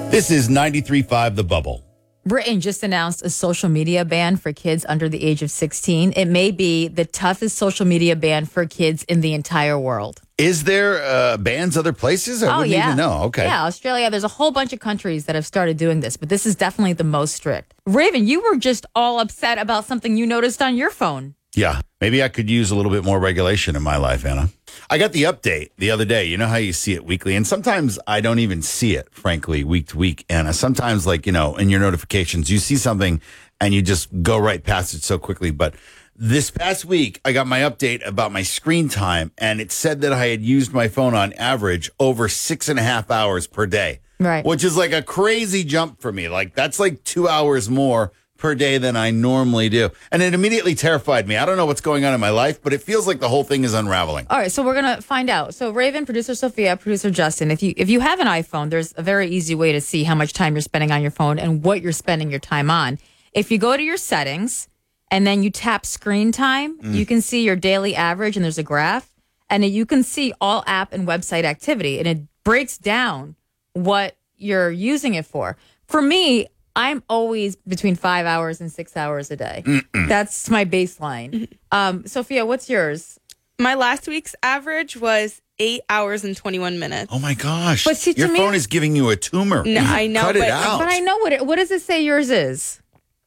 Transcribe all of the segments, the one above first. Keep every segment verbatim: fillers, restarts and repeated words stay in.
This is ninety-three point five The Bubble. Britain just announced a social media ban for kids under the age of sixteen. It may be the toughest social media ban for kids in the entire world. Is there uh, bans other places? I oh, wouldn't yeah. even know. Okay. Yeah, Australia, there's a whole bunch of countries that have started doing this, but this is definitely the most strict. Raven, you were just all upset about something you noticed on your phone. Yeah. Maybe I could use a little bit more regulation in my life, Anna. I got the update the other day. You know how you see it weekly? And sometimes I don't even see it, frankly, week to week, Anna. Sometimes, like, you know, in your notifications, you see something and you just go right past it so quickly. But this past week, I got my update about my screen time, and it said that I had used my phone on average over six and a half hours per day. Right. Which is like a crazy jump for me. Like, that's like two hours more per day than I normally do. And it immediately terrified me. I don't know what's going on in my life, but it feels like the whole thing is unraveling. All right, so we're going to find out. So Raven, producer Sophia, producer Justin, if you if you have an iPhone, there's a very easy way to see how much time you're spending on your phone and what you're spending your time on. If you go to your settings and then you tap screen time, mm. you can see your daily average, and there's a graph, and you can see all app and website activity, and it breaks down what you're using it for. For me, I'm always between five hours and six hours a day. Mm-mm. That's my baseline. Um, Sophia, what's yours? My last week's average was eight hours and twenty-one minutes. Oh, my gosh. But see, to Your me, phone is giving you a tumor. No, I know. Cut but, it out. But I know what it, what does it say yours is?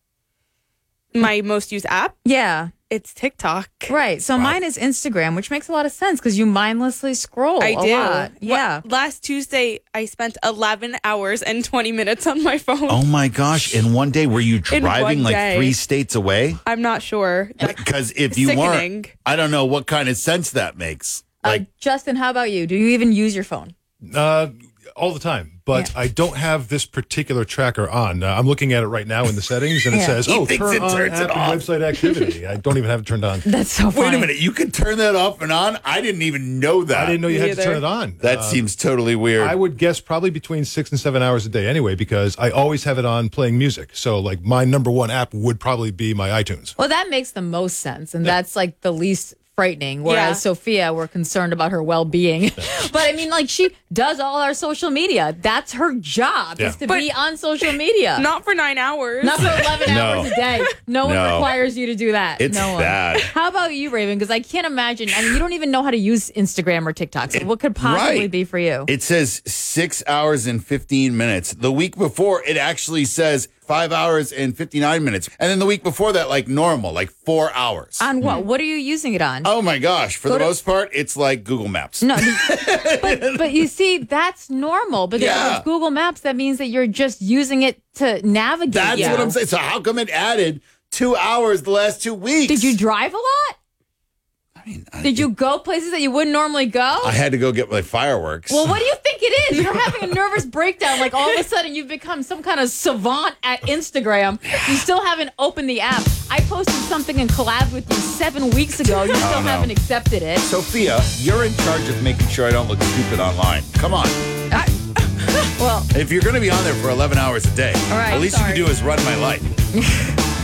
My most used app? Yeah. It's TikTok. Right. So Wow. mine is Instagram, which makes a lot of sense because you mindlessly scroll I a do. lot. Yeah. What, last Tuesday, I spent eleven hours and twenty minutes on my phone. Oh, my gosh. In one day, were you driving one like day. three states away? I'm not sure. Because if you Sickening. weren't, I don't know what kind of sense that makes. Like, uh, Justin, how about you? Do you even use your phone? Uh, all the time, but Yeah. I don't have this particular tracker on. Uh, I'm looking at it right now in the settings, and it Yeah. says, He "Oh, thinks turn it on turns app it and off. website activity." I don't even have it turned on. That's so funny. wait a minute. You can turn that off and on? I didn't even know that. I didn't know you Me had to either. turn it on. That Uh, seems totally weird. I would guess probably between six and seven hours a day anyway, because I always have it on playing music. So, like, my number one app would probably be my iTunes. Well, that makes the most sense. And that's like the least frightening. Whereas Yeah. Sophia, we're concerned about her well being. But I mean, like, she does all our social media. That's her job, Yeah. is to But- be on social media. Not for nine hours. Not for eleven No. hours a day. No one No. requires you to do that. It's no one. bad. How about you, Raven? Because I can't imagine. I mean, you don't even know how to use Instagram or TikTok. So what could possibly Right. be for you? It says six hours and fifteen minutes. The week before, it actually says five hours and fifty-nine minutes. And then the week before that, like normal, like four hours. On what? What are you using it on? Oh, my gosh. For Go the to- most part, it's like Google Maps. No, but but you see, that's normal. But Yeah. with Google Maps, that means that you're just using it to navigate. That's you. what I'm saying. So how come it added two hours the last two weeks? Did you drive a lot? I mean, I, Did you go places that you wouldn't normally go? I had to go get my fireworks. Well, what do you think it is? You're having a nervous breakdown. Like all of a sudden you've become some kind of savant at Instagram. You still haven't opened the app. I posted something and collabed with you seven weeks ago. You still no. haven't accepted it. Sophia, you're in charge of making sure I don't look stupid online. Come on. Well, If you're going to be on there for eleven hours a day, All right, at least sorry. you can do is run my life.